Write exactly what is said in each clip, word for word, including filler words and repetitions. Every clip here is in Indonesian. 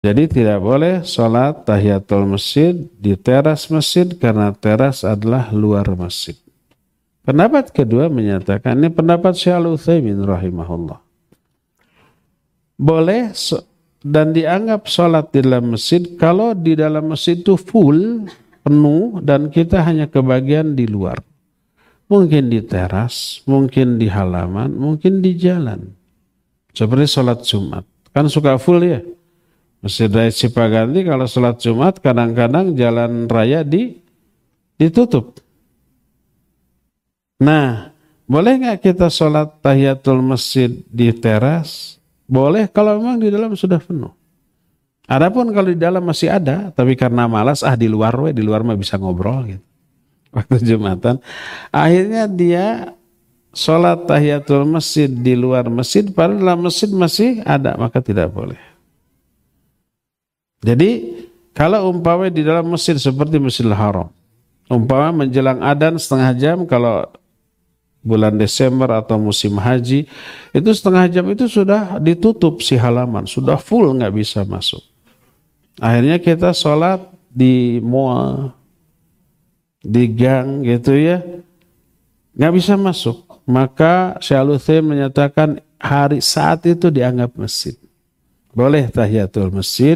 Jadi tidak boleh sholat tahiyatul masjid di teras masjid karena teras adalah luar masjid. Pendapat kedua menyatakan, ini pendapat Syekh Al-Utsaimin rahimahullah. Boleh dan dianggap sholat di dalam masjid kalau di dalam masjid itu full, penuh, dan kita hanya kebagian di luar. Mungkin di teras, mungkin di halaman, mungkin di jalan. Seperti sholat Jumat. Kan suka full ya. Masjid Raya Cipaganti kalau sholat Jumat kadang-kadang jalan raya di, ditutup. Nah, boleh nggak kita sholat tahiyatul masjid di teras? Boleh kalau memang di dalam sudah penuh. Adapun kalau di dalam masih ada, tapi karena malas, ah di luar we, di luar mah bisa ngobrol gitu. Waktu Jumatan, akhirnya dia sholat tahiyatul masjid di luar masjid, padahal dalam masjid masih ada, maka tidak boleh. Jadi kalau umpama di dalam masjid seperti Masjidil Haram, umpama menjelang adzan setengah jam kalau bulan Desember atau musim haji, itu setengah jam itu sudah ditutup si halaman, sudah full nggak bisa masuk. Akhirnya kita sholat di mall, di gang gitu ya, nggak bisa masuk. Maka Syekh Al-Utsaimin menyatakan hari saat itu dianggap masjid. Boleh tahiyatul masjid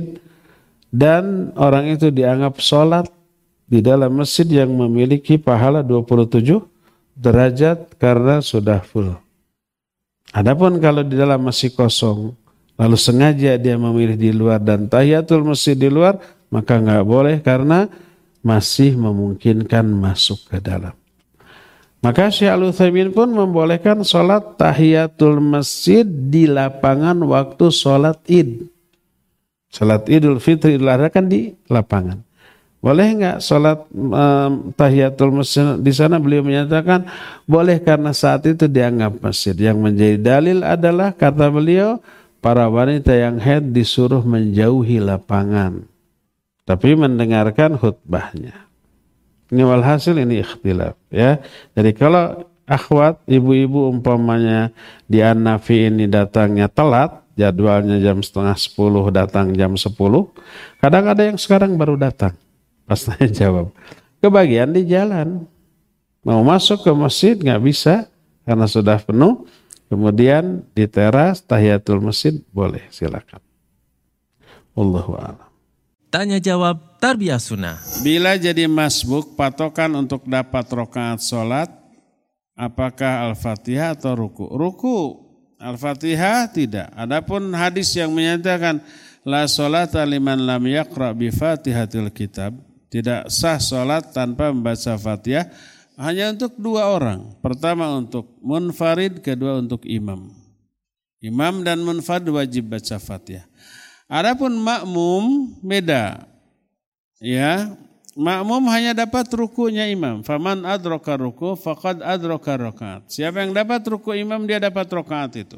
dan orang itu dianggap sholat di dalam masjid yang memiliki pahala dua puluh tujuh derajat karena sudah full. Adapun kalau di dalam masih kosong, lalu sengaja dia memilih di luar dan tahiyatul masjid di luar, maka nggak boleh karena masih memungkinkan masuk ke dalam. Maka Syekh Al-Utsaimin pun membolehkan sholat tahiyatul masjid di lapangan waktu sholat id. Sholat idul fitri, idul adha kan di lapangan. Boleh nggak sholat um, tahiyatul masjid di sana? Beliau menyatakan boleh karena saat itu dianggap masjid. Yang menjadi dalil adalah kata beliau, para wanita yang haid disuruh menjauhi lapangan, tapi mendengarkan khutbahnya. Ini walhasil ini ikhtilaf ya. Jadi kalau akhwat, ibu-ibu umpamanya di An-Nafi ini datangnya telat, jadwalnya jam setengah sepuluh datang jam sepuluh, kadang ada yang sekarang baru datang. Pas saya jawab, kebagian di jalan, mau masuk ke masjid nggak bisa karena sudah penuh. Kemudian di teras tahiyatul masjid boleh, silakan. Wallahu a'lam. Tanya jawab Tarbiyah Sunnah. Bila jadi masbuk, patokan untuk dapat rakaat sholat, apakah Al-Fatihah atau ruku? Ruku, Al-Fatihah tidak. Adapun hadis yang menyatakan la sholata liman lam yaqra bi Fatihatil kitab, tidak sah sholat tanpa membaca Fatihah, hanya untuk dua orang. Pertama untuk munfarid, kedua untuk imam. Imam dan munfarid wajib baca Fatihah. Adapun makmum beda. Ya, makmum hanya dapat rukunya imam. Faman adraka ruku faqad adraka rakaat. Siapa yang dapat ruku imam, dia dapat rakaat itu.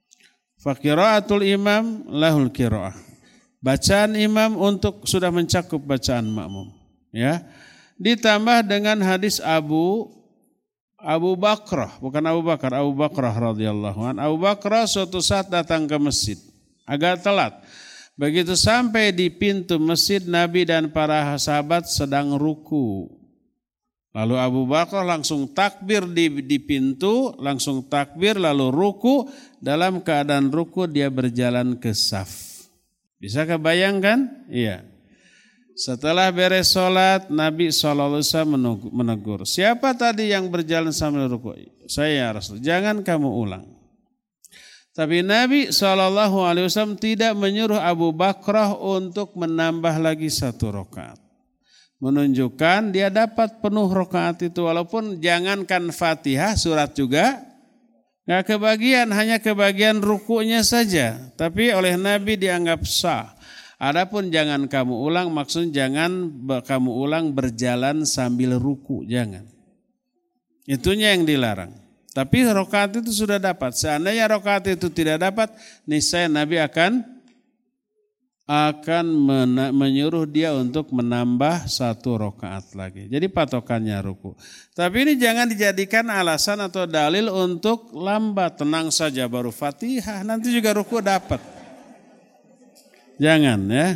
Fa qiraatul imam lahul qiraah. Bacaan imam untuk sudah mencakup bacaan makmum. Ya. Ditambah dengan hadis Abu Abu Bakrah, bukan Abu Bakar, Abu Bakrah radhiyallahu anhu. Abu Bakrah suatu saat datang ke masjid, agak telat. Begitu sampai di pintu masjid, Nabi dan para sahabat sedang ruku. Lalu Abu Bakar langsung takbir di, di pintu, langsung takbir lalu ruku. Dalam keadaan ruku dia berjalan ke saf. Bisa kebayangkan? Iya. Setelah beres sholat, Nabi shallallahu alaihi wasallam menegur. Siapa tadi yang berjalan sambil ruku? Saya ya Rasul. Jangan kamu ulang. Tapi Nabi shallallahu alaihi wasallam tidak menyuruh Abu Bakrah untuk menambah lagi satu rakaat. Menunjukkan dia dapat penuh rakaat itu. Walaupun jangankan Fatihah, surat juga nggak kebagian, hanya kebagian rukunya saja. Tapi oleh Nabi dianggap sah. Adapun jangan kamu ulang, maksudnya jangan kamu ulang berjalan sambil ruku, jangan. Itunya yang dilarang. Tapi rakaat itu sudah dapat. Seandainya rakaat itu tidak dapat, niscaya Nabi akan akan menyuruh dia untuk menambah satu rakaat lagi. Jadi patokannya ruku. Tapi ini jangan dijadikan alasan atau dalil untuk lambat. Tenang saja baru Fatihah, nanti juga ruku dapat. Jangan ya.